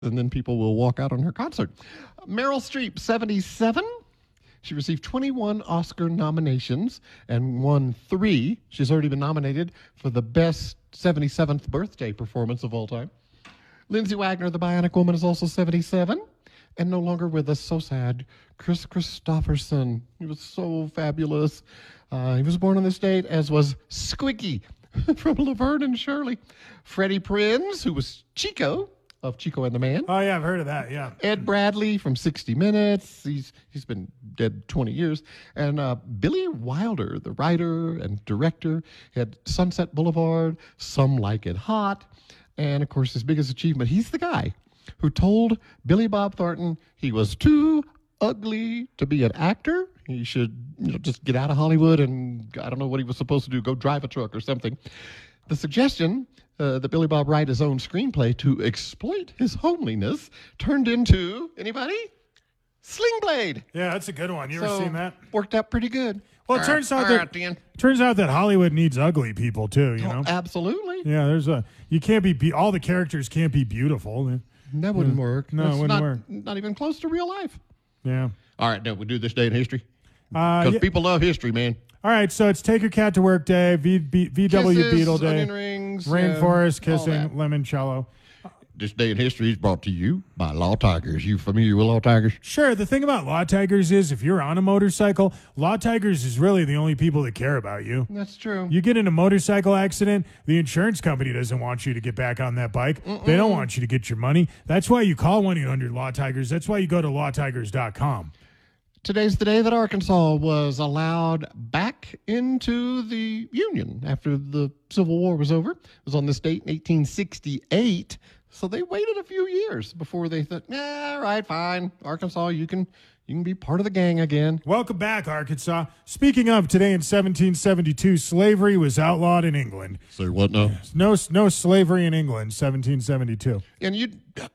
and then people will walk out on her concert. Meryl Streep, 77. She received 21 Oscar nominations and won 3. She's already been nominated for the best 77th birthday performance of all time. Lindsay Wagner, the Bionic Woman, is also 77 and no longer with us. So sad. Chris Christopherson. He was so fabulous. He was born on this date, as was Squiggy from Laverne and Shirley. Freddie Prinze, who was Chico of Chico and the Man. Oh, yeah, I've heard of that, yeah. Ed Bradley from 60 Minutes. He's been dead 20 years. And Billy Wilder, the writer and director, had Sunset Boulevard, Some Like It Hot. And, of course, his biggest achievement, he's the guy who told Billy Bob Thornton he was too ugly to be an actor. He should just get out of Hollywood and, I don't know what he was supposed to do, go drive a truck or something. The suggestion that Billy Bob write his own screenplay to exploit his homeliness turned into, anybody? Sling Blade. Yeah, that's a good one. You ever seen that? Worked out pretty good. Well, it turns out that Hollywood needs ugly people too. You know, absolutely. Yeah, you can't be all the characters can't be beautiful. That wouldn't work. No, it wouldn't work. Not even close to real life. Yeah. All right, now we do this day in history because people love history, man. All right, so it's Take Your Cat to Work Day, VW Kisses, Beetle Day, onion rings, Rainforest Kissing, Limoncello. This day in history is brought to you by Law Tigers. You familiar with Law Tigers? Sure. The thing about Law Tigers is if you're on a motorcycle, Law Tigers is really the only people that care about you. That's true. You get in a motorcycle accident, the insurance company doesn't want you to get back on that bike. They don't want you to get your money. That's why you call 1-800-LAW Tigers. That's why you go to lawtigers.com. Today's the day that Arkansas was allowed back into the Union after the Civil War was over. It was on this date in 1868. So they waited a few years before they thought, all right, fine, Arkansas, you can be part of the gang again. Welcome back, Arkansas. Speaking of, today in 1772, slavery was outlawed in England. Say what now? No slavery in England, 1772. And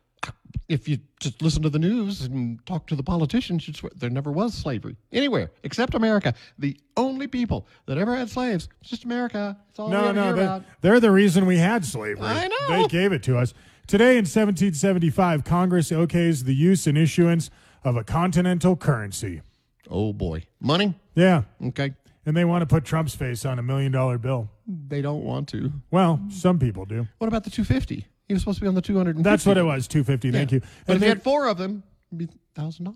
if you just listen to the news and talk to the politicians, you'd swear there never was slavery anywhere except America. The only people that ever had slaves, it's just America. It's all we ever hear about. They're the reason we had slavery. I know. They gave it to us. Today in 1775, Congress okays the use and issuance of a continental currency. Oh, boy. Money? Yeah. Okay. And they want to put Trump's face on $1 million bill. They don't want to. Well, some people do. What about the 250? He was supposed to be on the 250. That's what it was, 250. Thank you. But if you had 4 of them, it'd be $1,000.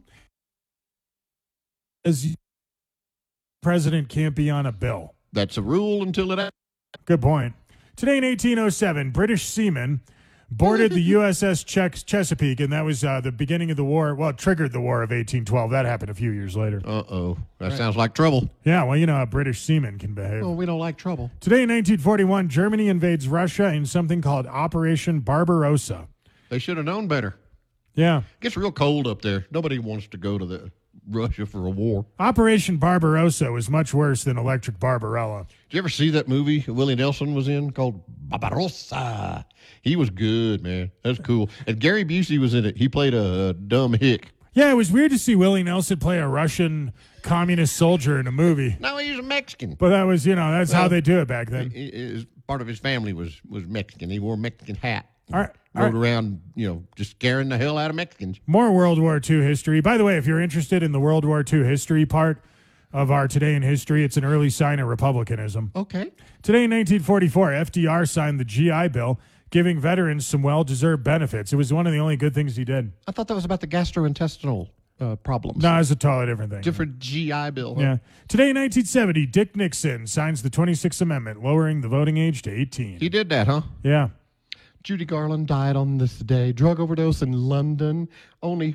As president can't be on a bill. That's a rule until it. Good point. Today in 1807, British seamen boarded the USS Chesapeake, and that was the beginning of the war. Well, it triggered the War of 1812. That happened a few years later. Uh-oh. That sounds like trouble. Yeah, well, you know how British seamen can behave. Well, we don't like trouble. Today in 1941, Germany invades Russia in something called Operation Barbarossa. They should have known better. Yeah. It gets real cold up there. Nobody wants to go to the Russia for a war. Operation Barbarossa was much worse than Electric Barbarella. Did you ever see that movie Willie Nelson was in called Barbarossa? He was good, man. That's cool. And Gary Busey was in it. He played a dumb hick. Yeah, it was weird to see Willie Nelson play a Russian communist soldier in a movie. No, he was a Mexican. But that was, that's how they do it back then. Part of his family was Mexican. He wore a Mexican hat. All right. Rode around, just scaring the hell out of Mexicans. More World War II history. By the way, if you're interested in the World War II history part of our Today in History, it's an early sign of republicanism. Okay. Today in 1944, FDR signed the GI Bill, giving veterans some well-deserved benefits. It was one of the only good things he did. I thought that was about the gastrointestinal problems. No, it's a totally different thing. Different GI Bill. Huh? Yeah. Today in 1970, Dick Nixon signs the 26th Amendment, lowering the voting age to 18. He did that, huh? Yeah. Judy Garland died on this day. Drug overdose in London. Only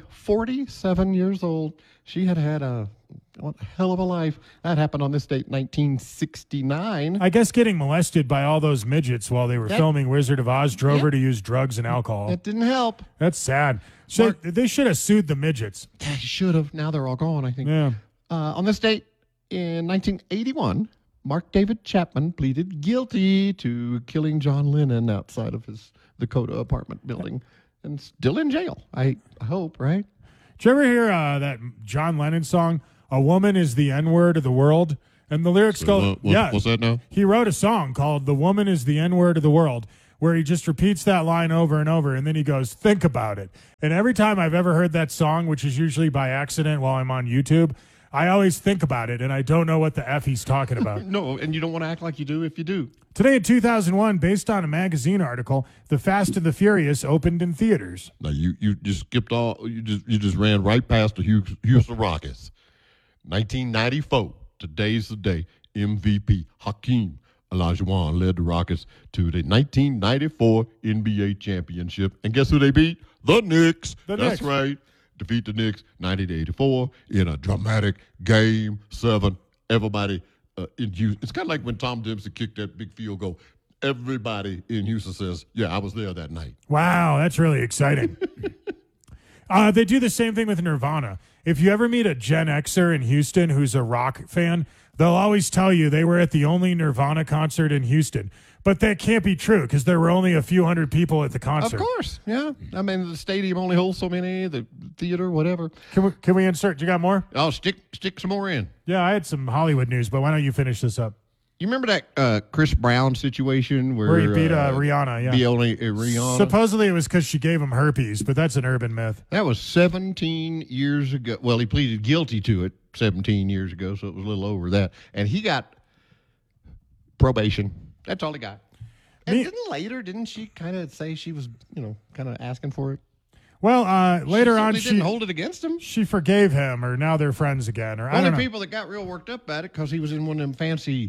47 years old. She had a hell of a life. That happened on this date, 1969. I guess getting molested by all those midgets while they were filming Wizard of Oz drove her to use drugs and alcohol. That didn't help. That's sad. So they should have sued the midgets. They should have. Now they're all gone, I think. Yeah. On this date, in 1981, Mark David Chapman pleaded guilty to killing John Lennon outside of his Dakota apartment building and still in jail, I hope, right? Did you ever hear that John Lennon song, A Woman is the N-Word of the World? And the lyrics go, what's that now? He wrote a song called The Woman is the N-Word of the World, where he just repeats that line over and over, and then he goes, think about it. And every time I've ever heard that song, which is usually by accident while I'm on YouTube, I always think about it, and I don't know what the F he's talking about. No, and you don't want to act like you do if you do. Today in 2001, based on a magazine article, The Fast and the Furious opened in theaters. Now you just skipped all. You just ran right past the Houston Rockets. 1994. Today's the day. MVP Hakeem Olajuwon led the Rockets to the 1994 NBA championship, and guess who they beat? The Knicks. The That's Knicks. right. Defeat the Knicks 90-84 in a dramatic Game 7. Everybody in Houston. It's kind of like when Tom Dempsey kicked that big field goal. Everybody in Houston says, yeah, I was there that night. Wow, that's really exciting. They do the same thing with Nirvana. If you ever meet a Gen Xer in Houston who's a rock fan, they'll always tell you they were at the only Nirvana concert in Houston. But that can't be true because there were only a few hundred people at the concert. Of course, yeah. I mean, the stadium only holds so many, the theater, whatever. Can we insert? You got more? I'll stick some more in. Yeah, I had some Hollywood news, but why don't you finish this up? You remember that Chris Brown situation where he beat Rihanna, yeah. Beat only Rihanna? Supposedly it was because she gave him herpes, but that's an urban myth. That was 17 years ago. Well, he pleaded guilty to it 17 years ago, so it was a little over that. And he got probation. That's all he got. And didn't she kind of say she was, kind of asking for it? Well, later on, she didn't hold it against him. She forgave him, or now they're friends again. Or I don't know. People that got real worked up at it because he was in one of them fancy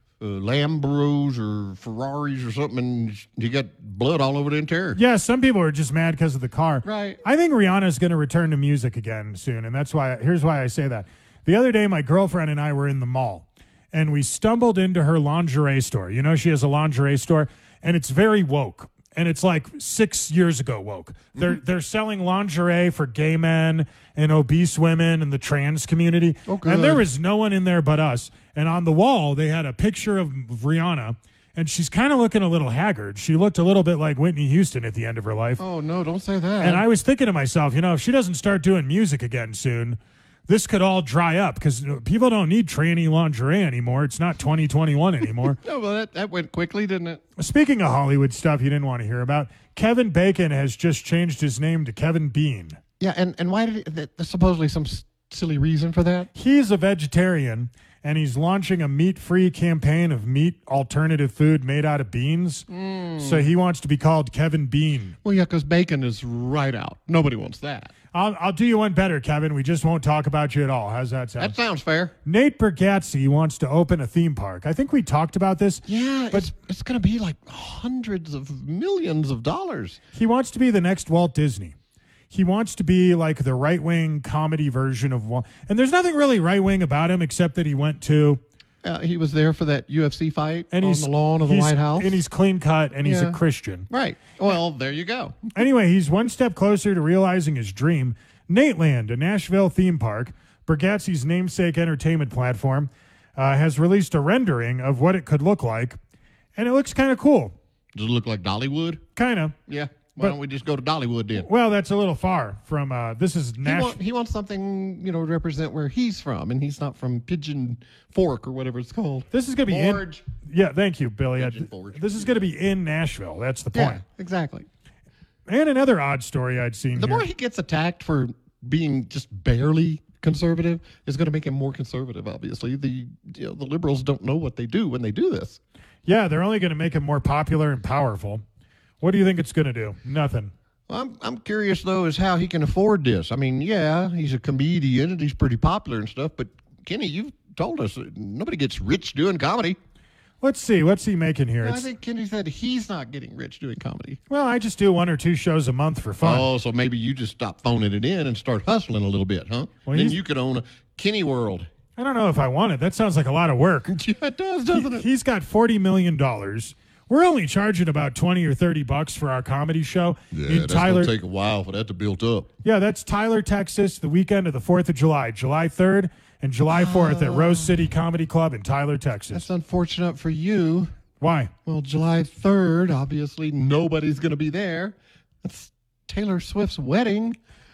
Lambros or Ferraris or something, and he got blood all over the interior. Yeah, some people are just mad because of the car. Right. I think Rihanna's going to return to music again soon, and that's why. Here's why I say that. The other day, my girlfriend and I were in the mall, and we stumbled into her lingerie store. You know, she has a lingerie store, and it's very woke. And it's like 6 years ago woke. They're selling lingerie for gay men and obese women and the trans community. Oh, and there was no one in there but us. And on the wall, they had a picture of Rihanna, and she's kind of looking a little haggard. She looked a little bit like Whitney Houston at the end of her life. Oh, no, don't say that. And I was thinking to myself, if she doesn't start doing music again soon, this could all dry up because people don't need tranny lingerie anymore. It's not 2021 anymore. No, well, that went quickly, didn't it? Speaking of Hollywood stuff you didn't want to hear about, Kevin Bacon has just changed his name to Kevin Bean. Yeah, and why did there's supposedly some silly reason for that? He's a vegetarian, and he's launching a meat-free campaign of meat alternative food made out of beans. So he wants to be called Kevin Bean. Well, yeah, because bacon is right out. Nobody wants that. I'll do you one better, Kevin. We just won't talk about you at all. How's that sound? That sounds fair. Nate Bargatze wants to open a theme park. I think we talked about this. Yeah, but it's going to be like hundreds of millions of dollars. He wants to be the next Walt Disney. He wants to be like the right-wing comedy version of Walt. And there's nothing really right-wing about him except that he went to... he was there for that UFC fight and on the lawn of the White House. And he's clean-cut, and he's a Christian. Right. Well, there you go. Anyway, he's one step closer to realizing his dream. Nateland, a Nashville theme park, Bargatze's namesake entertainment platform, has released a rendering of what it could look like, and it looks kind of cool. Does it look like Dollywood? Kind of. Yeah. Why don't we just go to Dollywood then? Well, that's a little far from, this is Nashville. He wants something, to represent where he's from, and he's not from Pigeon Fork or whatever it's called. This is going to be Forge. Yeah, thank you, Billy. Forge. This is going to be in Nashville. That's the point. Yeah, exactly. And another odd story I'd seen The here. more he gets attacked for being just barely conservative is going to make him more conservative, obviously. The liberals don't know what they do when they do this. Yeah, they're only going to make him more popular and powerful. What do you think it's going to do? Nothing. I'm curious, though, is how he can afford this. I mean, yeah, he's a comedian and he's pretty popular and stuff, but Kenny, you've told us that nobody gets rich doing comedy. Let's see. What's he making here? I think Kenny said he's not getting rich doing comedy. Well, I just do 1 or 2 shows a month for fun. Oh, so maybe you just stop phoning it in and start hustling a little bit, huh? Well, then you could own a Kenny World. I don't know if I want it. That sounds like a lot of work. Yeah, it does, doesn't it? He's got $40 million. We're only charging about $20 or $30 for our comedy show. Yeah, that's going to take a while for that to build up. Yeah, that's Tyler, Texas, the weekend of the 4th of July, July 3rd and July 4th at Rose City Comedy Club in Tyler, Texas. That's unfortunate for you. Why? Well, July 3rd, obviously nobody's going to be there. That's Taylor Swift's wedding.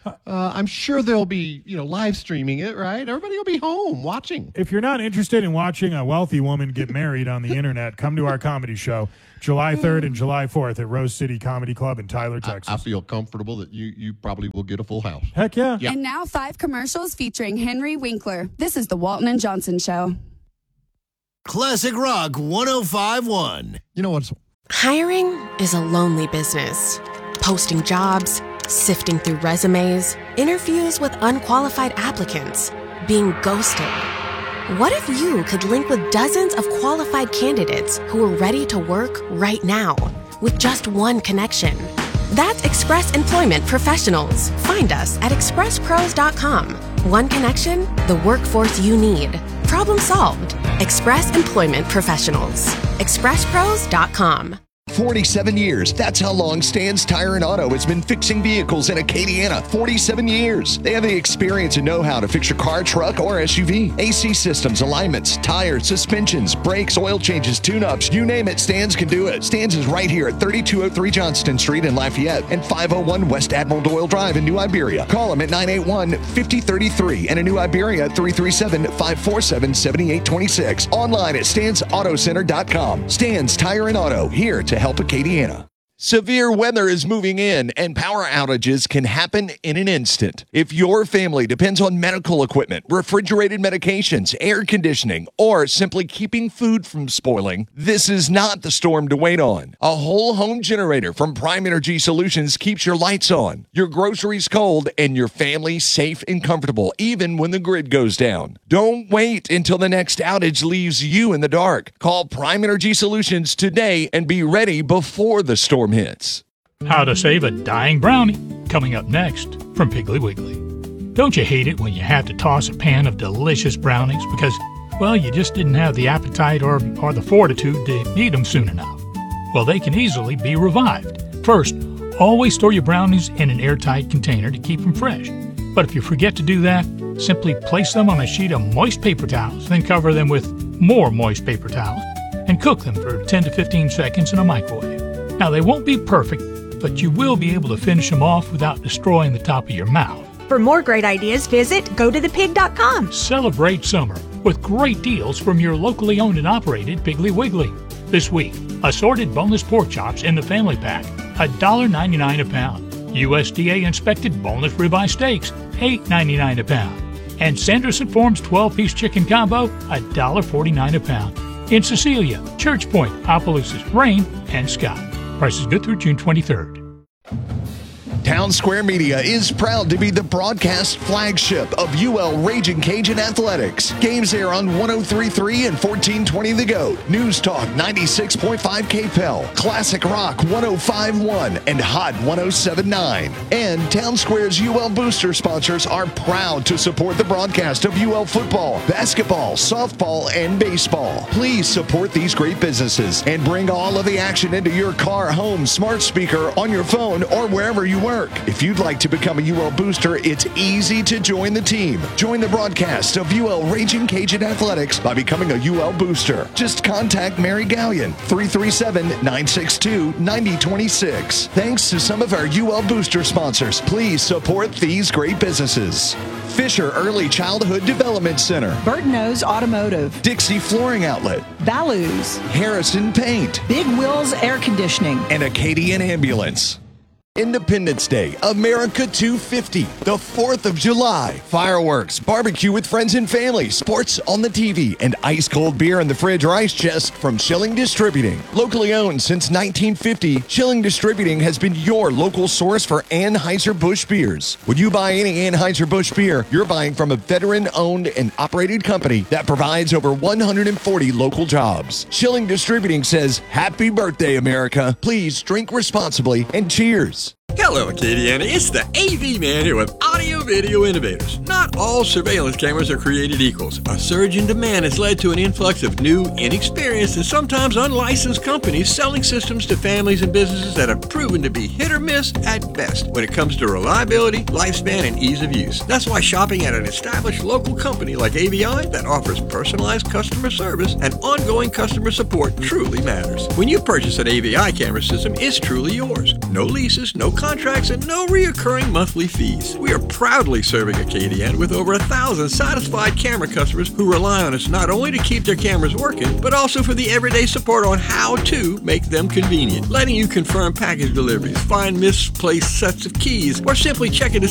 I'm sure they'll be, live streaming it, right? Everybody will be home watching. If you're not interested in watching a wealthy woman get married on the internet, come to our comedy show July 3rd and July 4th at Rose City Comedy Club in Tyler, Texas. I feel comfortable that you probably will get a full house. Heck yeah. Yep. And now 5 commercials featuring Henry Winkler. This is the Walton and Johnson Show. Classic Rock 105.1. You know what's... Hiring is a lonely business. Posting jobs, sifting through resumes, interviews with unqualified applicants, being ghosted. What if you could link with dozens of qualified candidates who are ready to work right now with just one connection? That's Express Employment Professionals. Find us at expresspros.com. One connection, the workforce you need. Problem solved. Express Employment Professionals. expresspros.com. 47 years. That's how long Stan's Tire and Auto has been fixing vehicles in Acadiana. 47 years. They have the experience and know-how to fix your car, truck, or SUV. AC systems, alignments, tires, suspensions, brakes, oil changes, tune-ups. You name it, Stan's can do it. Stan's is right here at 3203 Johnston Street in Lafayette and 501 West Admiral Doyle Drive in New Iberia. Call them at 981-5033 and in New Iberia at 337-547-7826. Online at stansautocenter.com. Stan's Tire and Auto, here to help Acadiana. Severe weather is moving in, and power outages can happen in an instant. If your family depends on medical equipment, refrigerated medications, air conditioning, or simply keeping food from spoiling, this is not the storm to wait on. A whole home generator from Prime Energy Solutions keeps your lights on, your groceries cold, and your family safe and comfortable, even when the grid goes down. Don't wait until the next outage leaves you in the dark. Call Prime Energy Solutions today and be ready before the storm hits. How to save a dying brownie, coming up next from Piggly Wiggly. Don't you hate it when you have to toss a pan of delicious brownies because, well, you just didn't have the appetite or the fortitude to eat them soon enough? Well, they can easily be revived. First, always store your brownies in an airtight container to keep them fresh. But if you forget to do that, simply place them on a sheet of moist paper towels, then cover them with more moist paper towels, and cook them for 10 to 15 seconds in a microwave. Now, they won't be perfect, but you will be able to finish them off without destroying the top of your mouth. For more great ideas, visit gotothepig.com. Celebrate summer with great deals from your locally owned and operated Piggly Wiggly. This week, assorted boneless pork chops in the family pack, $1.99 a pound. USDA inspected boneless ribeye steaks, $8.99 a pound. And Sanderson Farms 12-piece chicken combo, $1.49 a pound. In Cecilia, Church Point, Opelousas, Rain, and Scott. Prices good through June 23rd. Town Square Media is proud to be the broadcast flagship of UL Raging Cajun Athletics. Games air on 103.3 and 1420 The Goat, News Talk 96.5 KPEL, Classic Rock 105.1, and Hot 107.9. And Town Square's UL Booster sponsors are proud to support the broadcast of UL football, basketball, softball, and baseball. Please support these great businesses and bring all of the action into your car, home, smart speaker, on your phone, or wherever you work. If you'd like to become a UL Booster, it's easy to join the team. Join the broadcast of UL Raging Cajun Athletics by becoming a UL Booster. Just contact Mary Gallion, 337-962-9026. Thanks to some of our UL Booster sponsors, please support these great businesses. Fisher Early Childhood Development Center, Burton-O's Automotive, Dixie Flooring Outlet, Values, Harrison Paint, Big Wheels Air Conditioning, and Acadian Ambulance. Independence Day, America 250, the 4th of July. Fireworks, barbecue with friends and family, sports on the TV, and ice-cold beer in the fridge or ice chest from Schilling Distributing. Locally owned since 1950, Schilling Distributing has been your local source for Anheuser-Busch beers. When you buy any Anheuser-Busch beer, you're buying from a veteran-owned and operated company that provides over 140 local jobs. Schilling Distributing says, Happy birthday, America. Please drink responsibly and cheers. Hello, Acadiana. It's the AV Man here with Audio Video Innovators. Not all surveillance cameras are created equals. A surge in demand has led to an influx of new, inexperienced, and sometimes unlicensed companies selling systems to families and businesses that have proven to be hit or miss at best when it comes to reliability, lifespan, and ease of use. That's why shopping at an established local company like AVI that offers personalized customer service and ongoing customer support truly matters. When you purchase an AVI camera system, it's truly yours. No leases, no contracts and no reoccurring monthly fees. We are proudly serving Acadiana with over 1,000 satisfied camera customers who rely on us not only to keep their cameras working, but also for the everyday support on how to make them convenient, letting you confirm package deliveries, find misplaced sets of keys, or simply checking to